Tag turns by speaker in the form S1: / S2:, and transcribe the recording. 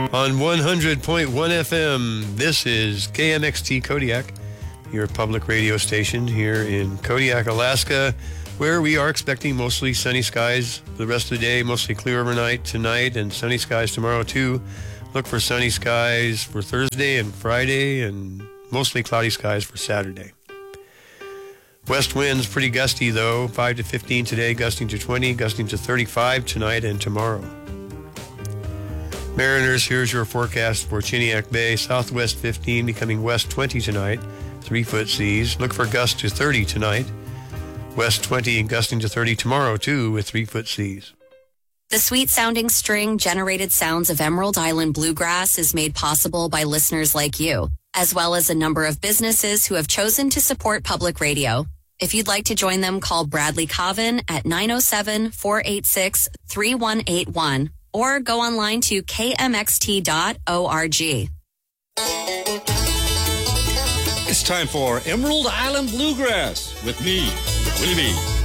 S1: On 100.1 FM, this is KMXT Kodiak, your public radio station here in Kodiak, Alaska, where we are expecting mostly sunny skies for the rest of the day, mostly clear overnight tonight, and sunny skies tomorrow too. Look for sunny skies for Thursday and Friday, and mostly cloudy skies for Saturday. West winds pretty gusty though, 5 to 15 today, gusting to 20, gusting to 35 tonight and tomorrow. Mariners, here's your forecast for Chiniak Bay. Southwest 15, becoming west 20 tonight, 3-foot seas. Look for gusts to 30 tonight. West 20 and gusting to 30 tomorrow, too, with 3-foot seas.
S2: The sweet-sounding string-generated sounds of Emerald Island Bluegrass is made possible by listeners like you, as well as a number of businesses who have chosen to support public radio. If you'd like to join them, call Bradley Coven at 907-486-3181 or go online to kmxt.org.
S3: It's time for Emerald Island Bluegrass with me, Willie B.